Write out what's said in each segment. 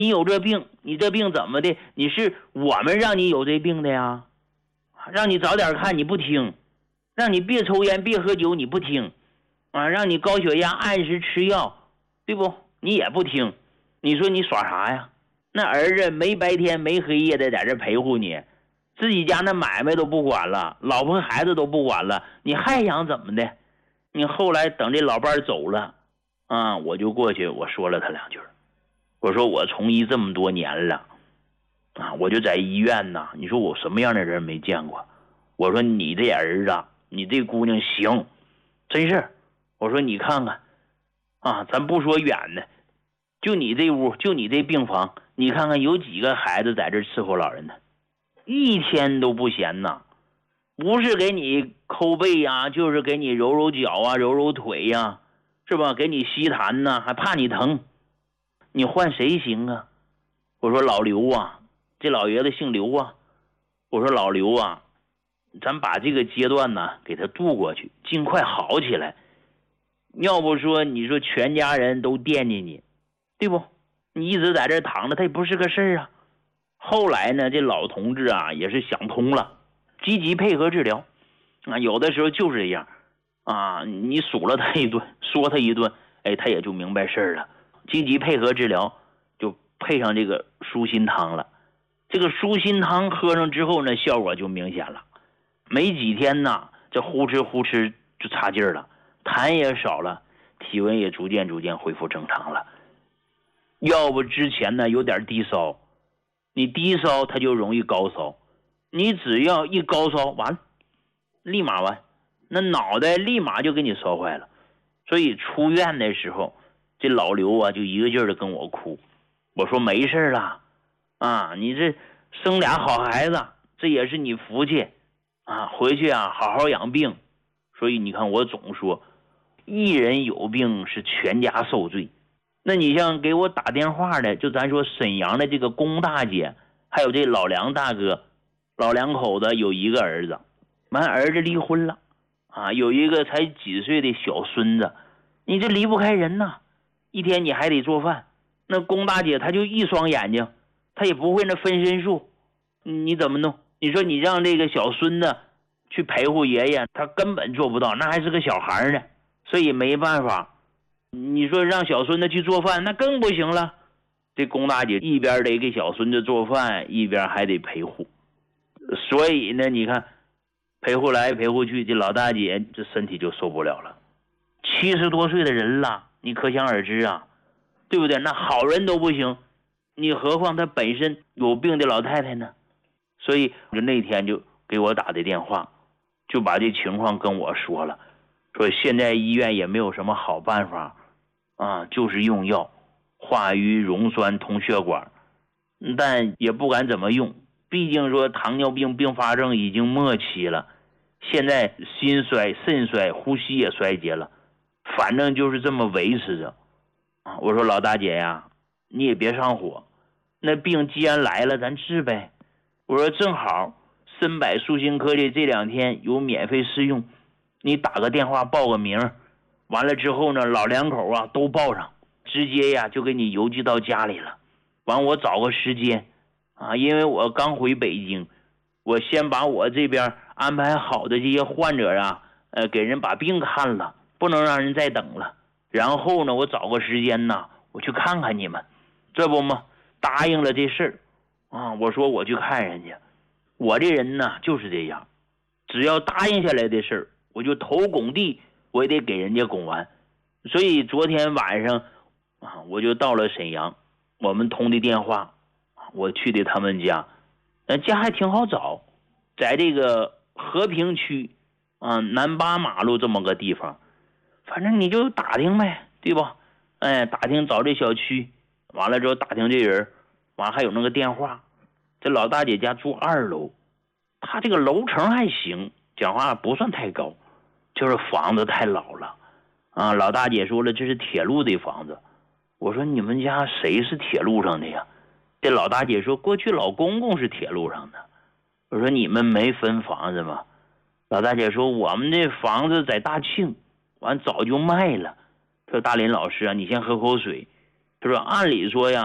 你有这病，你这病怎么的？你是我们让你有这病的呀，让你早点看你不听，让你别抽烟别喝酒你不听啊，让你高血压按时吃药，对不？你也不听，你说你耍啥呀？那儿子没白天没黑夜的在这陪护你，自己家那买卖都不管了，老婆孩子都不管了，你还想怎么的？你后来等这老伴走了啊，我就过去我说了他两句，我说我从医这么多年了啊，我就在医院呢，你说我什么样的人没见过？我说你这儿子，你这姑娘行，真是。我说你看看啊，咱不说远的，就你这屋，就你这病房，你看看有几个孩子在这伺候老人呢？一天都不闲呐，不是给你抠背呀，就是给你揉揉脚啊，揉揉腿呀，是吧？给你吸痰呐，还怕你疼，你换谁行啊？我说老刘啊，这老爷子姓刘啊，我说老刘啊，咱把这个阶段呢给他度过去，尽快好起来。要不说你说全家人都惦记你，对不？你一直在这躺着，他也不是个事儿啊。后来呢，这老同志啊也是想通了，积极配合治疗啊，有的时候就是这样啊，你数了他一顿，说他一顿，哎，他也就明白事儿了。积极配合治疗，就配上这个舒心汤了。这个舒心汤喝上之后呢，效果就明显了。没几天呢，这呼哧呼哧就差劲儿了，痰也少了，体温也逐渐恢复正常了。要不之前呢有点低烧，你低烧它就容易高烧，你只要一高烧完了，立马完，那脑袋立马就给你烧坏了。所以出院的时候，这老刘啊就一个劲儿的跟我哭，我说没事了啊，你这生俩好孩子，这也是你福气啊，回去啊好好养病。所以你看我总说，一人有病是全家受罪。那你像给我打电话的，就咱说沈阳的这个龚大姐，还有这老梁大哥，老两口子有一个儿子，完儿子离婚了啊，有一个才几岁的小孙子，你这离不开人呐，一天你还得做饭。那龚大姐她就一双眼睛，她也不会那分身术，你怎么弄？你说你让这个小孙子去陪护爷爷，他根本做不到，那还是个小孩呢，所以没办法。你说让小孙子去做饭，那更不行了。这龚大姐一边得给小孙子做饭，一边还得陪护，所以呢，你看陪护来陪护去，这老大姐这身体就受不了了。70多岁的人了，你可想而知啊，对不对？那好人都不行，你何况她本身有病的老太太呢？所以就那天就给我打的电话，就把这情况跟我说了，说现在医院也没有什么好办法啊，就是用药化瘀溶栓通血管，但也不敢怎么用，毕竟说糖尿病并发症已经末期了，现在心衰肾衰呼吸也衰竭了，反正就是这么维持着啊。我说老大姐呀，你也别上火，那病既然来了咱治呗。我说正好参百舒心科的这2天有免费试用，你打个电话报个名，完了之后呢老两口啊都报上，直接呀就给你邮寄到家里了。完我找个时间啊，因为我刚回北京，我先把我这边安排好的这些患者啊给人把病看了，不能让人再等了。然后呢我找个时间呢我去看看你们，这不嘛答应了这事儿啊，我说我去看人家。我这人呢就是这样，只要答应下来的事儿，我就头拱地我也得给人家拱完。所以昨天晚上啊，我就到了沈阳，我们通的电话，我去的他们家，家还挺好找，在这个和平区啊南8马路这么个地方，反正你就打听呗，对吧？打听找这小区，完了之后打听这人，完了还有那个电话。这老大姐家住2楼，她这个楼层还行，讲话不算太高，就是房子太老了啊。老大姐说了，这是铁路的房子。我说你们家谁是铁路上的呀？这老大姐说过去老公公是铁路上的。我说你们没分房子吗？老大姐说我们这房子在大庆，完早就卖了。她说大林老师啊，你先喝口水。她说按理说呀，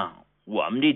我们这